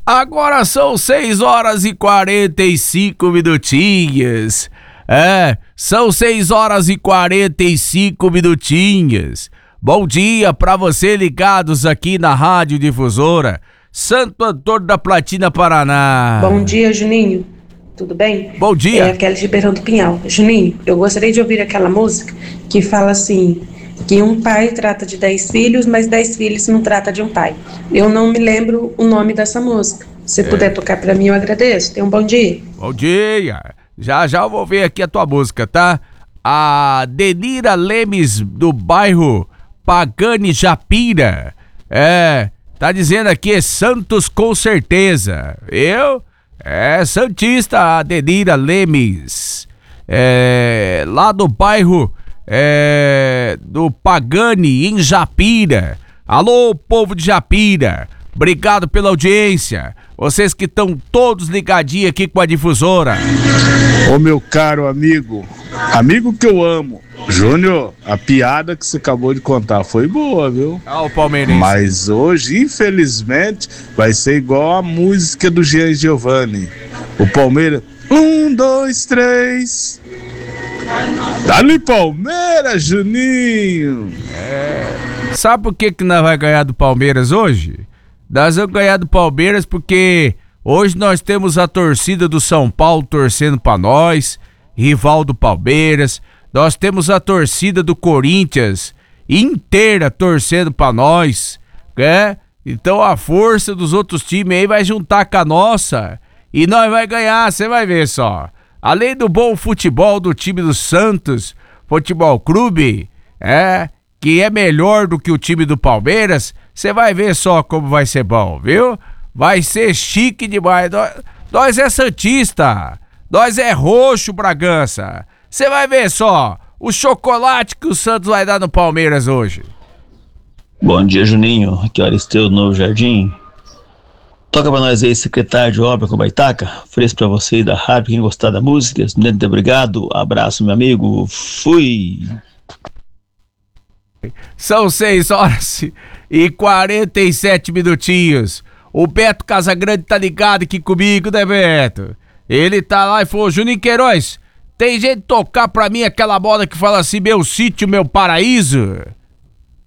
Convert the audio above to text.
Agora são 6 horas e 45 minutinhos. São 6 horas e 45 minutinhos. Bom dia pra você ligados aqui na Rádio Difusora Santo Antônio da Platina, Paraná. Bom dia, Juninho. Tudo bem? Bom dia. É a Kelly de Ribeirão do Pinhal. Juninho, eu gostaria de ouvir aquela música que fala assim, que um pai trata de 10 filhos, mas 10 filhos não trata de um pai. Eu não me lembro o nome dessa música. Se puder tocar pra mim, eu agradeço. Tenha um bom dia. Bom dia. Já eu vou ver aqui a tua música, tá? A Denira Lemes, do bairro Pagani Japira. Tá dizendo aqui, Santos com certeza. Santista, a Denira Lemes. Lá do bairro do Pagani, em Japira. Alô, povo de Japira. Obrigado pela audiência. Vocês que estão todos ligadinhos aqui com a Difusora. Ô meu caro amigo que eu amo, Júnior, a piada que você acabou de contar foi boa, viu? O palmeirense. Mas hoje, infelizmente, vai ser igual a música do Jean Giovanni. O Palmeiras, 1, 2, 3. Dá-lhe Palmeiras, Juninho. Sabe por que nós vai ganhar do Palmeiras hoje? Nós vamos ganhar do Palmeiras porque hoje nós temos a torcida do São Paulo torcendo pra nós, rival do Palmeiras. Nós temos a torcida do Corinthians inteira torcendo pra nós, Então a força dos outros times aí vai juntar com a nossa e nós vai ganhar, você vai ver só. Além do bom futebol do time do Santos Futebol Clube, que é melhor do que o time do Palmeiras, você vai ver só como vai ser bom, viu? Vai ser chique demais. Nós é santista, nós é roxo, Bragança. Você vai ver só o chocolate que o Santos vai dar no Palmeiras hoje. Bom dia, Juninho. Aqui é o Aristeu do Novo Jardim. Toca pra nós aí, secretário de obra com Baitaca. Ofereço pra você da rádio, quem gostar da música. Muito obrigado. Abraço, meu amigo. Fui. São 6 horas e 47 minutinhos. O Beto Casagrande tá ligado aqui comigo, né, Beto? Ele tá lá e falou, Juninho Queiroz, tem jeito de tocar pra mim aquela moda que fala assim, meu sítio, meu paraíso?